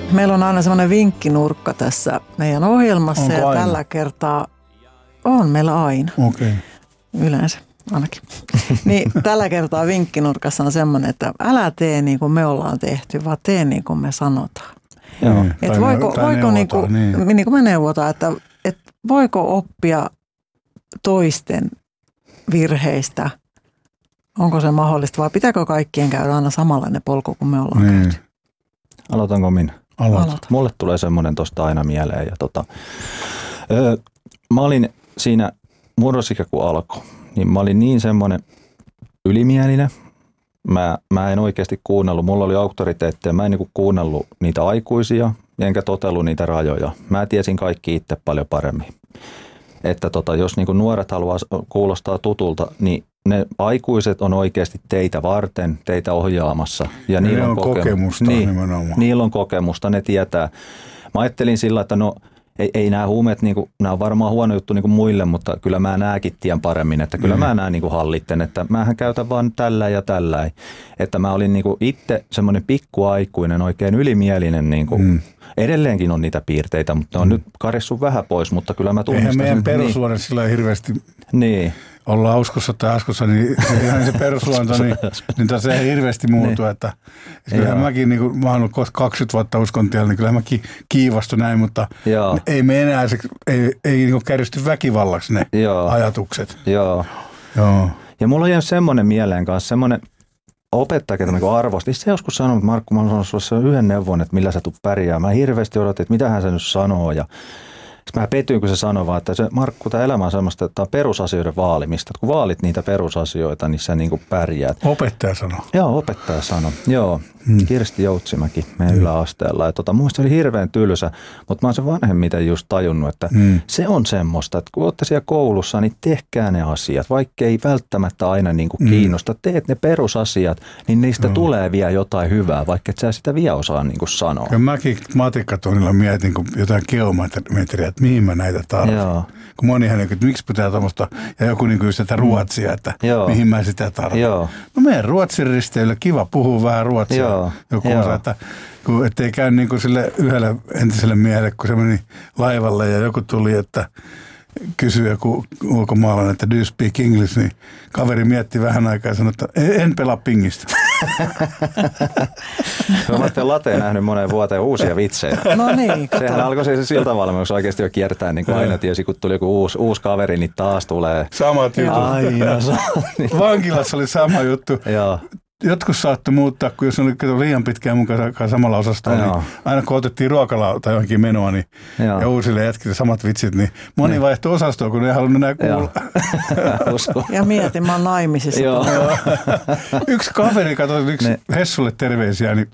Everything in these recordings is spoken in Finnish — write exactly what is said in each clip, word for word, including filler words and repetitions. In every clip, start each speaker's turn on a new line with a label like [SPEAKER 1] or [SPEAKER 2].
[SPEAKER 1] Meillä on aina semmoinen vinkkinurkka tässä meidän ohjelmassa.
[SPEAKER 2] Onko
[SPEAKER 1] ja
[SPEAKER 2] aina?
[SPEAKER 1] Tällä kertaa on meillä aina.
[SPEAKER 2] Okei. Okay.
[SPEAKER 1] Yleensä ainakin. Niin, tällä kertaa vinkkinurkassa on semmoinen, että älä tee niin kuin me ollaan tehty, vaan tee niin kuin me sanotaan.
[SPEAKER 2] Joo.
[SPEAKER 1] Että voiko, voiko niin kuin, niin. niin kuin me neuvotaan, että, että voiko oppia toisten virheistä? Onko se mahdollista vai pitääkö kaikkien käydä aina samanlainen polku kuin me ollaan
[SPEAKER 2] niin.
[SPEAKER 1] käyty?
[SPEAKER 3] Aloitanko minä?
[SPEAKER 2] Aloita.
[SPEAKER 1] Aloita.
[SPEAKER 3] Mulle tulee semmoinen tosta aina mieleen. Ja tota, öö, mä olin siinä murrosikä kun alkoi, niin mä olin niin semmoinen ylimielinen. Mä, mä en oikeasti kuunnellut, mulla oli auktoriteetteja, mä en niinku kuunnellut niitä aikuisia, enkä totellut niitä rajoja. Mä tiesin kaikki itse paljon paremmin. Että tota, jos niinku nuoret haluaa kuulostaa tutulta, niin ne aikuiset on oikeasti teitä varten, teitä ohjaamassa. Ja
[SPEAKER 2] ne
[SPEAKER 3] niillä on,
[SPEAKER 2] on
[SPEAKER 3] kokemusta,
[SPEAKER 2] kokemusta
[SPEAKER 3] niin,
[SPEAKER 2] nimenomaan.
[SPEAKER 3] Niillä on kokemusta, ne tietää. Mä ajattelin sillä, että no ei, ei nämä huumeet, niinku, nämä on varmaan huono juttu niinku muille, mutta kyllä mä nääkin tien paremmin. Että kyllä mm. mä nää niinku hallitten, että mähän käytän vaan tällä ja tällä. Että mä olin niinku itse semmoinen pikkuaikuinen, oikein ylimielinen. Niinku, mm. Edelleenkin on niitä piirteitä, mutta ne on mm. nyt karissut vähän pois, mutta kyllä mä tunnistan.
[SPEAKER 2] Eihän meidän
[SPEAKER 3] sen,
[SPEAKER 2] perusluonne niin. Sillä hirveästi
[SPEAKER 3] niin.
[SPEAKER 2] ollaan uskossa tai askossa, niin se perusluonto, niin, niin se ei hirveästi muutu. Niin. Että, että kyllähän mäkin, niin kuin, mä oon ollut kaksikymmentä vuotta uskontiellä, niin kyllähän mäkin kiivastun näin, mutta Joo. ei me enää, se, ei, ei niin kuin kärjisty väkivallaksi ne Joo. ajatukset.
[SPEAKER 3] Joo.
[SPEAKER 2] Joo.
[SPEAKER 3] Ja mulla on jäänyt semmoinen mieleen kanssa, semmoinen opettaja, ketä niin arvosti. Se joskus sanoi, että Markku, mä oon sanonut sulle yhden neuvon, että millä sä tulet pärjää. Mä hirveästi odotin, että mitä hän se nyt sanoo. Ja mä petyin, kun se sanoi vaan, että se, Markku, tämä elämä on semmoista, että tämä on perusasioiden vaalimista. Että kun vaalit niitä perusasioita, niin sä niin kuin pärjäät.
[SPEAKER 2] Opettaja sanoi.
[SPEAKER 3] Joo, opettaja sanoi. Joo, hmm. Kirsti Joutsimäki meidän hmm. yläasteella. Ja tota, mun mielestä se oli hirveän tylsä, mutta mä oon sen vanhemmiten just tajunnut, että hmm. se on semmoista, että kun olette siellä koulussa, niin tehkää ne asiat. Vaikka ei välttämättä aina niin kuin kiinnosta, teet ne perusasiat, niin niistä hmm. tulee vielä jotain hyvää, vaikka et sä sitä vielä osaa niin kuin sanoa.
[SPEAKER 2] Ja mäkin matikkatunnilla mietin kun jotain geometriaa, että mihin mä näitä tarvitsen. Kun monihan, että miksi pitää tuommoista, ja joku niin kuin just tätä ruotsia, että Joo. mihin mä sitä tarvitsen. Joo. No meidän ruotsin risteillä, kiva puhua vähän ruotsia. Joo. Joku osa, että kun, ettei käy niin kuin sille yhdelle entiselle miehelle, kun se meni laivalle ja joku tuli, että kysyi joku ulkomaalainen, että do you speak English, niin kaveri mietti vähän aikaa ja sanoi, että en pelaa pingistä.
[SPEAKER 3] Mä olen lateen nähnyt moneen vuoteen uusia vitsejä.
[SPEAKER 1] No niin, kato.
[SPEAKER 3] Sehän alkoi se siltavalmennus oikeasti jo kiertää, niin kuin aina tiesi, kun tuli joku uusi, uusi kaveri, niin taas tulee.
[SPEAKER 2] Samat jutut.
[SPEAKER 3] Aina.
[SPEAKER 2] Vankilassa oli sama juttu.
[SPEAKER 3] Joo.
[SPEAKER 2] Jotkut saattoi muuttaa, kun jos oli liian pitkään mukaan samalla osastolla, niin aina kun otettiin ruokalaa tai johonkin menoa, niin ja uusille jätkille samat vitsit, niin moni niin. vaihtoi osastoa, kun ei halunnut enää kuulla.
[SPEAKER 1] Ja mietin, mä oon naimisissa.
[SPEAKER 2] Yksi kaveri, katsoi yksi ne. Hessulle terveisiä, niin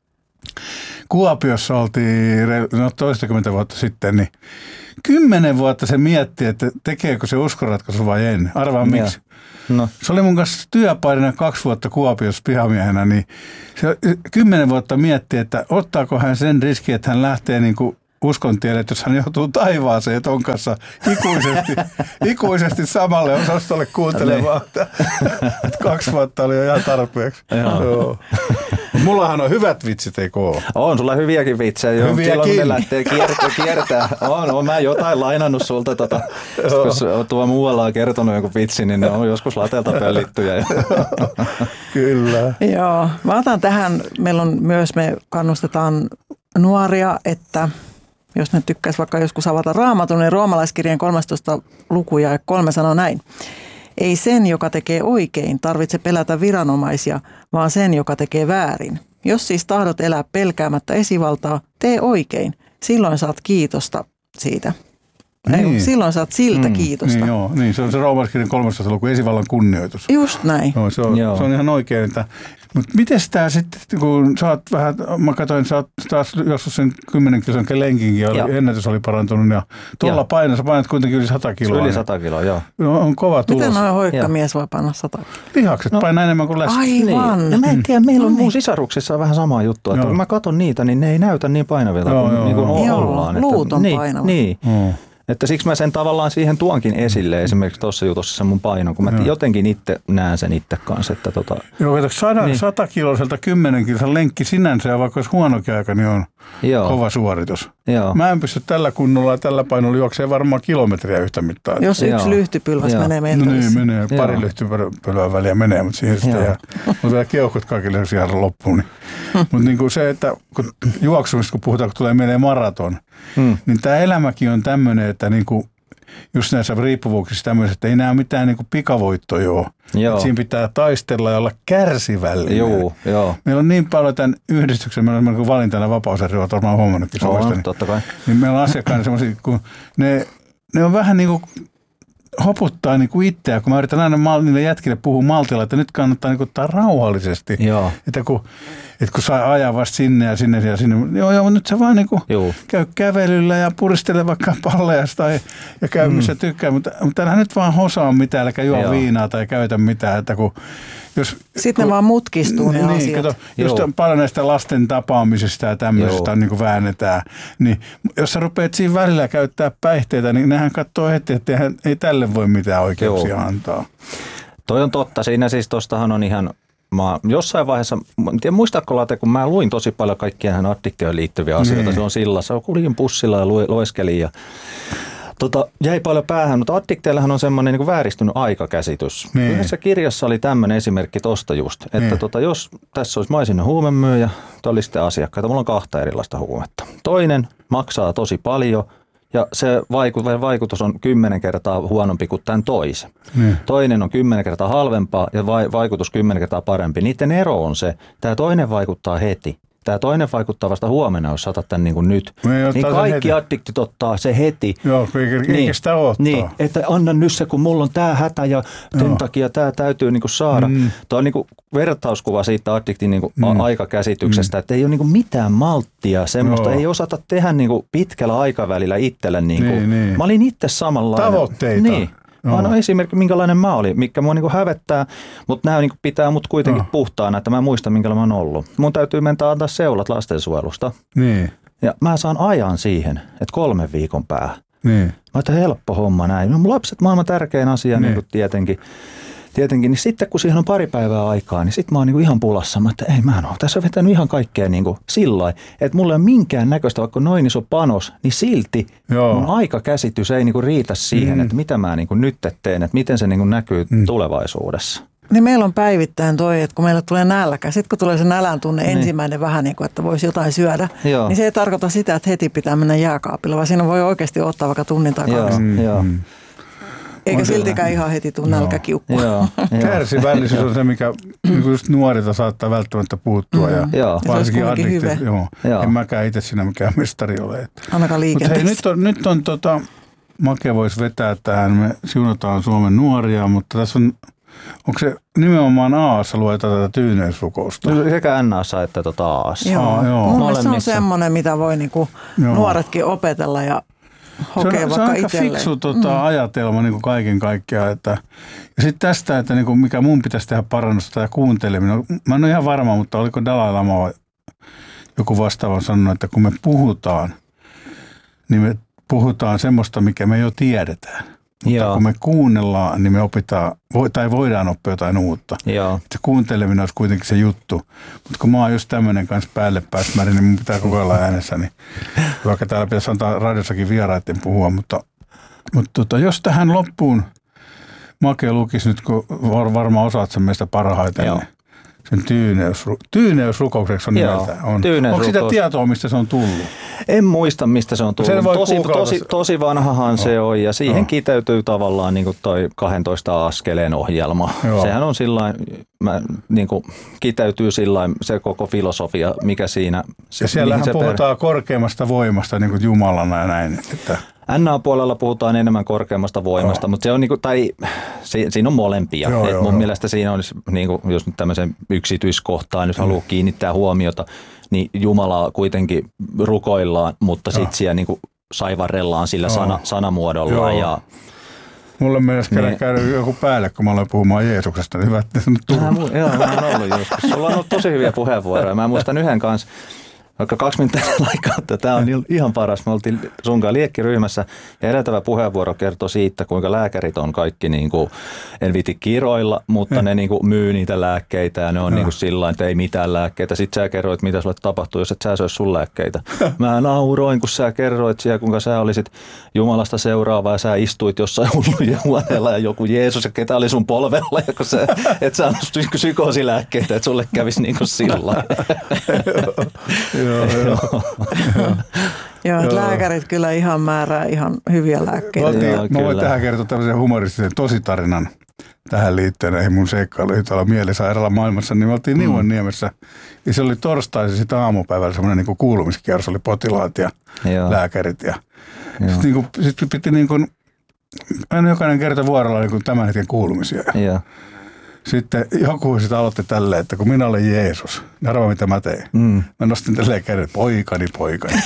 [SPEAKER 2] Kuopiossa oltiin no, toistakymmentä vuotta sitten, niin kymmenen vuotta se mietti, että tekeekö se uskonratkaisu vai en. Arvaa miksi. No. Se oli mun kanssa työpairina kaksi vuotta Kuopiossa pihamiehenä, niin se kymmenen vuotta mietti, että ottaako hän sen riski, että hän lähtee niin kuin uskon tielle, että jos hän joutuu taivaaseen ton kanssa ikuisesti, ikuisesti samalle osastolle kuuntelemaan, että, että kaksi vuotta oli jo ihan tarpeeksi. Joo. Mullahan on hyvät vitsit, eikö ole?
[SPEAKER 3] On, sulla hyviäkin vitsejä.
[SPEAKER 2] Hyviäkin.
[SPEAKER 3] Ne lähtee kiertää. kiertää. On, on mä jotain lainannut sulta. Tota, kun tuo muualla on kertonut jonkun vitsin, niin ne on joskus latelta pöllittyjä.
[SPEAKER 2] Kyllä.
[SPEAKER 1] Joo, mä otan tähän, meillä on myös, me kannustetaan nuoria, että jos ne tykkäisi vaikka joskus avata Raamatun, niin roomalaiskirjeen kolmastoista luku ja kolme sanoo näin. Ei sen, joka tekee oikein, tarvitse pelätä viranomaisia, vaan sen, joka tekee väärin. Jos siis tahdot elää pelkäämättä esivaltaa, tee oikein. Silloin saat kiitosta siitä. Niin. Ei, silloin saat siltä mm, kiitosta.
[SPEAKER 2] Niin, joo. Niin, se on se roomalaiskirjan kolmastoista luku, esivallan kunnioitus.
[SPEAKER 1] Just näin.
[SPEAKER 2] No, se, on, se on ihan oikein. Että, mutta miten tämä sitten, kun sä oot vähän, mä katsoin, sä oot taas joskus sen kymmenen kilon lenkinkin, oli, ennätys oli parantunut ja tuolla painossa painat kuitenkin yli sata kiloa.
[SPEAKER 3] Yli sata kiloa, joo.
[SPEAKER 2] No, on kova tulos.
[SPEAKER 1] Miten noin hoikkamies voi painaa sata kiloa?
[SPEAKER 2] Lihakset no, painaa enemmän kuin läski.
[SPEAKER 1] Aivan.
[SPEAKER 3] Niin. Ja mä en tiedä, meillä on mun sisaruksissa on vähän sama juttu, että joo. kun mä katson niitä, niin ne ei näytä niin painavilta
[SPEAKER 2] joo,
[SPEAKER 3] kuin,
[SPEAKER 2] joo,
[SPEAKER 3] niin kuin
[SPEAKER 2] joo.
[SPEAKER 3] ollaan.
[SPEAKER 1] Luut on
[SPEAKER 3] niin,
[SPEAKER 1] painava.
[SPEAKER 3] Niin. Mm. Että siksi mä sen tavallaan siihen tuonkin esille esimerkiksi tuossa jutussa sen mun painon, kun mä Joo. jotenkin itse näen sen itse kanssa. Että tota,
[SPEAKER 2] Joo, että sata, niin. sata kiloiselta kymmenen kilsan lenkki sinänsä ja vaikka olisi huonokin aika, niin on Joo. kova suoritus. Joo. Mä en pysty tällä kunnolla ja tällä painolla juoksee varmaan kilometriä yhtä mittaa.
[SPEAKER 1] Jos yksi Joo. lyhtypylväs Joo. menee meiltä.
[SPEAKER 2] No niin, menee. Pari Joo. lyhtypylvää väliä menee, mutta siihen sitten jää. Mutta vielä keuhkot kaikille ihan loppuun. Niin. Mutta niin kuin se, että kun juoksumista kun puhutaan, kun tulee menee maraton, hmm. niin tämä elämäkin on tämmöinen, että niinku, just näissä riippuvuuksissa tämmöiset, että ei näe mitään niinku pikavoittoja ole. Että siinä pitää taistella ja olla kärsivällinen.
[SPEAKER 3] Joo, joo.
[SPEAKER 2] Meillä on niin paljon tämän yhdistyksen, meillä on valintana vapausarjo, olet varmaan huomannutkin Suomesta.
[SPEAKER 3] Niin, totta kai.
[SPEAKER 2] Niin meillä on asiakkaana semmoisia, kun ne, ne on vähän niin kuin hoputtaa niin kuin itseä, kun mä yritän aina niille jätkille puhua maltilla, että nyt kannattaa niin kuin ottaa rauhallisesti. Joo. Että kun, että kun saa ajaa vasta sinne ja sinne ja sinne, joo joo, mutta nyt sä vaan niin kuin käy kävelyllä ja puristele vaikka palleja tai ja käy missä mm. tykkää, mutta, mutta älä nyt vaan hosaa mitään, äläkä juo joo. viinaa tai käytä mitään, että kun jos,
[SPEAKER 1] sitten
[SPEAKER 2] kun,
[SPEAKER 1] ne vaan mutkistuu ne
[SPEAKER 2] niin,
[SPEAKER 1] asiat.
[SPEAKER 2] Kato, just paljon näistä lasten tapaamisista ja tämmöisistä niin kuin väännetään, niin jos sä rupeat siinä välillä käyttää päihteitä, niin nehän katsoo heti, että eihän, ei tälle voi mitään oikeuksia Joo. antaa.
[SPEAKER 3] Toi on totta. Siinä siis tostahan on ihan, mä jossain vaiheessa, en tiedä muistatko Late, kun mä luin tosi paljon kaikkia näihin addiktioon liittyviä asioita niin. silloin sillassa. Kuljin pussilla ja lueskelin ja Tota, jäi paljon päähän, mutta addikteillähän on semmoinen niin kuin vääristynyt aikakäsitys. Niin. Yhdessä kirjassa oli tämmöinen esimerkki tosta just, että niin. tota, jos tässä olisi maisinen huumemyyjä, toi oli sitten asiakkaita, mulla on kahta erilaista huumetta. Toinen maksaa tosi paljon ja se vaikutus on kymmenen kertaa huonompi kuin tämän toisen. Niin. Toinen on kymmenen kertaa halvempaa ja vaikutus kymmenen kertaa parempi. Niiden ero on se, tämä toinen vaikuttaa heti. Tämä toinen vaikuttaa vasta huomenna, jos saatat tämän niin kuin nyt. Niin kaikki addiktit ottaa se heti.
[SPEAKER 2] Joo, eikä niin, sitä ottaa.
[SPEAKER 3] Niin, että anna nyt se, kun mulla on tämä hätä ja sen Joo. takia tämä täytyy niin kuin saada. Mm. Tuo on niin kuin vertauskuva siitä addiktin niin kuin mm. aikakäsityksestä, mm. että ei ole niin kuin mitään malttia, semmoista Joo. ei osata tehdä niin kuin pitkällä aikavälillä itselle. Niin kuin. Niin, niin. Mä olin itse samanlainen.
[SPEAKER 2] Tavoitteita.
[SPEAKER 3] Niin. Mä annan esimerkki, minkälainen mä olin, mikä mua niinku hävettää, mutta nämä niinku pitää mut kuitenkin no. puhtaana, että mä muistan, minkälainen mä oon ollut. Mun täytyy mennä antaa seulat lastensuojelusta.
[SPEAKER 2] Niin.
[SPEAKER 3] Ja mä saan ajan siihen, että kolmen viikon päähän.
[SPEAKER 2] Niin.
[SPEAKER 3] Mä oon, helppo homma näin. No, mun lapset maailman tärkein asia niin. Niin tietenkin. Tietenkin, niin sitten kun siihen on pari päivää aikaa, niin sitten mä oon niinku ihan pulassa. Mä että ei mä en ole. Tässä on vetänyt ihan kaikkea niinku sillä lailla, että mulla ei ole minkään näköistä, vaikka noin iso panos, niin silti Joo. mun aikakäsitys ei niinku riitä siihen, mm. että mitä mä niinku nyt teen, että miten se niinku näkyy mm. tulevaisuudessa.
[SPEAKER 1] Niin meillä on päivittäin toi, että kun meille tulee nälkä, sitten kun tulee se nälän tunne niin. ensimmäinen vähän niin kuin, että voisi jotain syödä, Joo. niin se ei tarkoita sitä, että heti pitää mennä jääkaapilla, vaan siinä voi oikeasti ottaa vaikka tunnin tai kaksi.
[SPEAKER 3] Mm. Joo. Mm.
[SPEAKER 1] Eikä siltikään ihan heti tule nälkäkiukkua.
[SPEAKER 2] Kärsivällisyys on se, mikä just nuorilta saattaa välttämättä puuttua. Mm. Ja
[SPEAKER 1] joo.
[SPEAKER 2] varsinkin addikti. Joo. Joo. En mäkään itse siinä mikään mestari ole.
[SPEAKER 1] Ainakaan liikenteessä.
[SPEAKER 2] Mutta hei, nyt on, nyt on tota, Make voisi vetää tähän. Me siunataan Suomen nuoria, mutta tässä on, onko se nimenomaan A-ssa luetaan tätä tyyneysrukousta?
[SPEAKER 3] Sekä N-assa että tota A-ssa.
[SPEAKER 1] Joo. Aa, joo. Mun mielestä se on semmoinen, mitä voi niinku nuoretkin opetella ja
[SPEAKER 2] Se on, se on aika fiksu tota, mm. ajatelma niin kuin kaiken kaikkiaan. Että, ja sitten tästä, että niin kuin mikä mun pitäisi tehdä parannusta ja kuunteleminen. Mä en ole ihan varma, mutta oliko Dalai Lama joku vastaava sanonut, että kun me puhutaan, niin me puhutaan semmoista, mikä me jo tiedetään. Mutta Joo. kun me kuunnellaan, niin me opitaan, tai voidaan oppia jotain uutta. Joo. Se kuunteleminen olisi kuitenkin se juttu. Mutta kun mä oon just tämmöinen kanssa päälle pääsmäri, niin mun pitää koko ajan äänessä. Niin vaikka täällä pitäisi antaa radiossakin vieraiden puhua. Mutta, mutta tota, jos tähän loppuun Make lukisi nyt, kun varmaan osaat sen meistä parhaiten, niin sen tyyneysru- tyyneysrukoukseksi on nimeltään. On. Onko sitä tietoa, mistä se on tullut?
[SPEAKER 3] En muista, mistä se on tullut. Tosi, tosi, tosi vanhahan no. se on ja siihen no. kiteytyy tavallaan niin kuin toi kaksitoista askeleen ohjelma. Joo. Sehän on sillain, mä, niin kuin kiteytyy sillain se koko filosofia, mikä siinä.
[SPEAKER 2] Ja siellähän se puhutaan per... korkeammasta voimasta niin kuin Jumalana ja näin. Että
[SPEAKER 3] N A-puolella puhutaan enemmän korkeammasta voimasta, joo. mutta se on niinku, tai si, siinä on molempia. Joo, Et joo, mun joo. mielestä siinä olisi, niinku, jos nyt tämmöisen yksityiskohtaan nyt mm. haluaa kiinnittää huomiota, niin Jumalaa kuitenkin rukoillaan, mutta sitten siellä niinku saivarrellaan sillä sana, sanamuodolla. Joo. Ja
[SPEAKER 2] mulle myös niin. käydä joku päälle, kun mä aloin puhumaan Jeesuksesta, niin hyvä, että se nyt tullut.
[SPEAKER 3] Joo, mä oon ollut joskus. Sulla on ollut tosi hyviä puheenvuoroja. Mä muistan yhden kanssa. Vaikka kaksi minuuttia aikaa, tämä on ihan paras. Me oltiin sunkaan liekkiryhmässä ja edeltävä puheenvuoro kertoi siitä, kuinka lääkärit on kaikki, niin kuin, en viti kiroilla, mutta ne niin kuin, myy niitä lääkkeitä ja ne on niin kuin sillain, että ei mitään lääkkeitä. Sitten sä kerroit, mitä sulle tapahtuu, jos et sä söisi sun lääkkeitä. Mä nauroin, kun sä kerroit siellä, kuinka sä olisit Jumalasta seuraava ja sä istuit jossain hullujen huoneella ja joku Jeesus ja ketä oli sun polvella, ja kun sä, et sä annut psykoosilääkkeitä, että sulle kävisi niin kuin sillain.
[SPEAKER 2] Joo, joo.
[SPEAKER 1] Joo, että lääkärit kyllä ihan määrää ihan hyviä lääkkeitä.
[SPEAKER 2] Oltiin,
[SPEAKER 3] Joo,
[SPEAKER 2] mä voin
[SPEAKER 3] kyllä.
[SPEAKER 2] tähän kertoa tämmöisen humoristisen tositarinan tähän liittyen, ei mun seikkailuihin tuolla mielisairaala maailmassa, niin me oltiin mm. Niuanniemessä. Ja se oli torstaisin sitten aamupäivällä semmoinen niin kuulumiskierros, oli potilaat ja Joo. lääkärit. Ja sitten niin sit piti niin kuin, aina jokainen kerta vuorolla niin tämän hetken kuulumisia.
[SPEAKER 3] Joo.
[SPEAKER 2] Sitten joku sitten aloitti tälleen, että kun minä olen Jeesus, niin arvaa mitä mä tein. Mm. Mä nostin tälleen käden, poikani, poikani.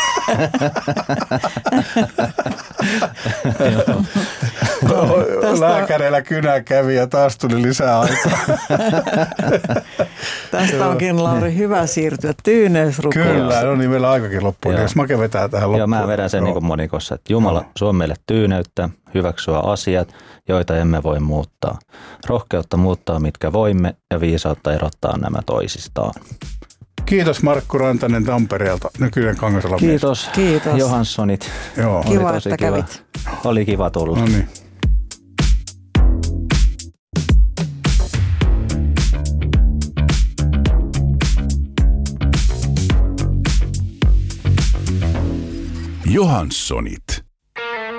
[SPEAKER 2] Lääkäreillä kynä kävi ja taas tuli lisää aikaa.
[SPEAKER 1] Tästä onkin, Lauri, hyvä siirtyä tyyneysrukoukseen.
[SPEAKER 2] Kyllä, no niin, meillä aikakin loppuu. Jos Make vetää tähän loppuun.
[SPEAKER 3] Joo, mä vedän sen niin kuin monikossa, että Jumala suo meille tyyneyttä, hyväksyä asiat, joita emme voi muuttaa. Rohkeutta muuttaa, mitkä voimme, ja viisautta erottaa nämä toisistaan.
[SPEAKER 2] Kiitos Markku Rantanen Tampereelta, nykyinen Kangasalan mies.
[SPEAKER 3] Kiitos,
[SPEAKER 1] Kiitos.
[SPEAKER 3] Johanssonit.
[SPEAKER 2] Joo.
[SPEAKER 1] Kiva, että kiva. kävit.
[SPEAKER 3] Oli kiva tulla.
[SPEAKER 2] No niin.
[SPEAKER 4] Johanssonit.